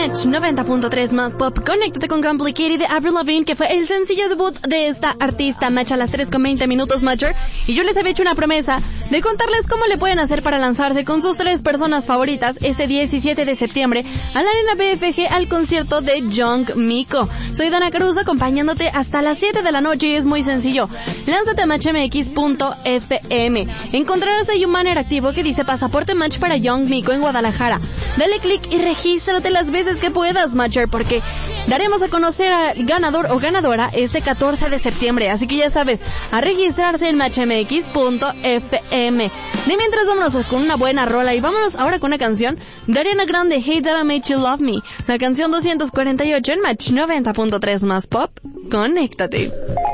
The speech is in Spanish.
Match 90.3 más pop. Conéctate con Complicated de Avril Lavigne, que fue el sencillo debut de esta artista. Match a las 3:20 minutos, Matcher. Y yo les había hecho una promesa de contarles cómo le pueden hacer para lanzarse con sus 3 personas favoritas este 17 de septiembre a la Arena BFG al concierto de Young Miko. Soy Dana Caruso, acompañándote hasta las 7 de la noche y es muy sencillo. Lánzate a matchmx.fm. Encontrarás ahí un banner activo que dice Pasaporte Match para Young Miko en Guadalajara. Dale click y regístrate las veces que puedas, Matcher, porque daremos a conocer al ganador o ganadora este 14 de septiembre. Así que ya sabes, a registrarse en matchmx.fm. De mientras, vámonos con una buena rola y vámonos ahora con una canción de Ariana Grande, Hey That I Made You Love Me. La canción 248 en Match 90.3 más pop. Conéctate.